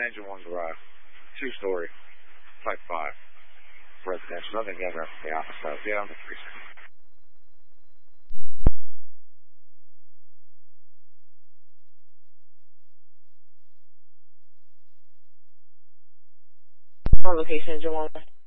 Engine 1 garage. 2-story. Type 5. Residential. Nothing ever on the opposite. Yeah, on the 360. On location, Engine 1.